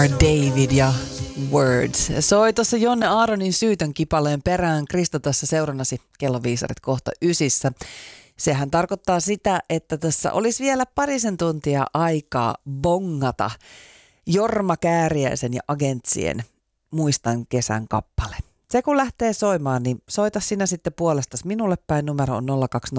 David ja Words. Soi tuossa Jonne Aaronin Syytön kipaleen perään. Krista tässä seurannasi kelloviisarit kohta 9. Sehän tarkoittaa sitä, että tässä olisi vielä parisen tuntia aikaa bongata Jorma Kääriäisen ja Agentsien Muistan kesän kappale. Se kun lähtee soimaan, niin soita sinä sitten puolestasi minulle päin. Numero on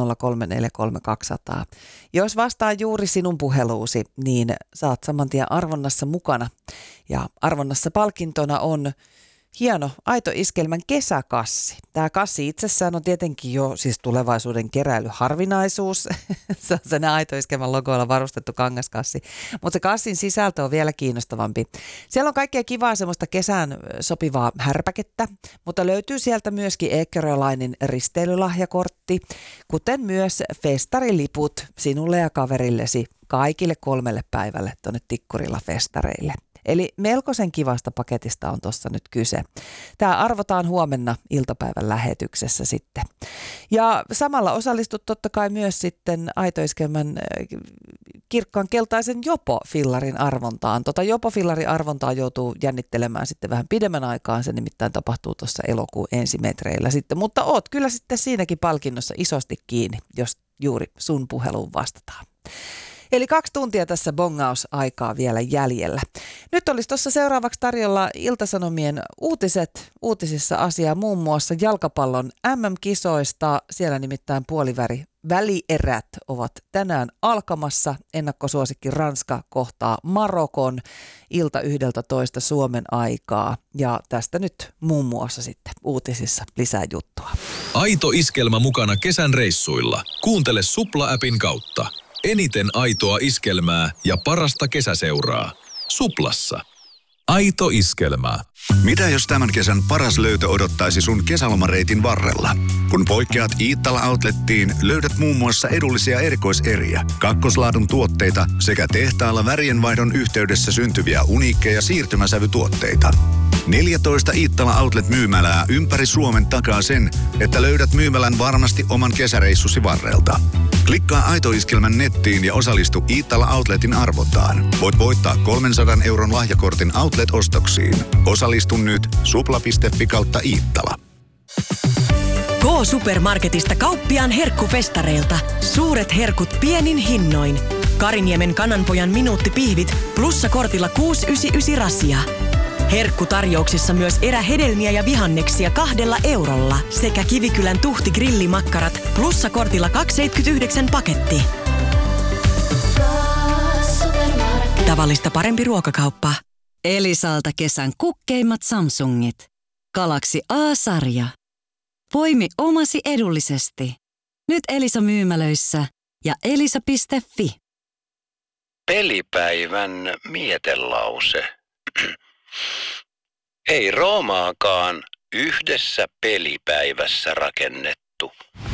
020343200. Jos vastaa juuri sinun puheluusi, niin saat saman tien arvonnassa mukana. Ja arvonnassa palkintona on hieno Aito Iskelmän kesäkassi. Tämä kassi itsessään on tietenkin jo siis tulevaisuuden keräilyharvinaisuus. Se on sen Aito Iskelmän logoilla varustettu kangaskassi. Mutta se kassin sisältö on vielä kiinnostavampi. Siellä on kaikkea kivaa semmoista kesään sopivaa härpäkettä, mutta löytyy sieltä myöskin Eckerölainin risteilylahjakortti, kuten myös festariliput sinulle ja kaverillesi kaikille 3 päivälle tuonne Tikkurilla festareille. Eli melkoisen kivasta paketista on tuossa nyt kyse. Tämä arvotaan huomenna iltapäivän lähetyksessä sitten. Ja samalla osallistut totta kai myös sitten Aito Iskelmän kirkkaan keltaisen Jopo-fillarin arvontaan. Jopo-fillarin arvontaa joutuu jännittelemään sitten vähän pidemmän aikaan. Se nimittäin tapahtuu tuossa elokuun ensimetreillä sitten. Mutta oot kyllä sitten siinäkin palkinnossa isosti kiinni, jos juuri sun puheluun vastataan. Eli 2 tuntia tässä bongausaikaa vielä jäljellä. Nyt olisi tuossa seuraavaksi tarjolla Ilta-Sanomien uutiset. Uutisissa asiaa muun muassa jalkapallon MM-kisoista. Siellä nimittäin välierät ovat tänään alkamassa. Ennakkosuosikki Ranska kohtaa Marokon ilta 11 Suomen aikaa. Ja tästä nyt muun muassa sitten uutisissa lisää juttua. Aito Iskelmä mukana kesän reissuilla. Kuuntele Supla-appin kautta. Eniten aitoa iskelmää ja parasta kesäseuraa. Suplassa. Aito Iskelmää. Mitä jos tämän kesän paras löytö odottaisi sun kesälomareitin varrella? Kun poikkeat Iittala Outlettiin, löydät muun muassa edullisia erikoiseriä, kakkoslaadun tuotteita sekä tehtaalla värienvaihdon yhteydessä syntyviä uniikkeja siirtymäsävytuotteita. 14 Iittala Outlet-myymälää ympäri Suomen takaa sen, että löydät myymälän varmasti oman kesäreissusi varrelta. Klikkaa Aito Iskelmän nettiin ja osallistu Iittala Outletin arvontaan. Voit voittaa 300 € lahjakortin Outlet-ostoksiin. Osallistu nyt supla.fi/Iittala. K-Supermarketista kauppiaan herkkufestareilta. Suuret herkut pienin hinnoin. Kariniemen kananpojan minuuttipihvit plussakortilla 6,99 rasia. Herkkutarjouksissa myös erähedelmiä ja vihanneksia 2 € sekä Kivikylän tuhti grillimakkarat plussakortilla 2,79 paketti. Tavallista parempi ruokakauppa. Elisalta kesän kukkeimmat Samsungit. Galaxy A-sarja. Poimi omasi edullisesti. Nyt Elisa-myymälöissä ja elisa.fi. Pelipäivän mietelause. Ei Roomaakaan yhdessä pelipäivässä rakennettu.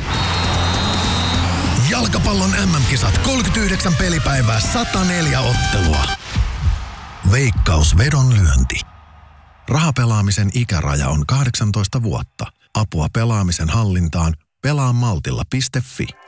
Jalkapallon MM-kisat 39 pelipäivää 104 ottelua. Veikkaus vedonlyönti. Rahapelaamisen ikäraja on 18 vuotta. Apua pelaamisen hallintaan pelaamaltilla.fi.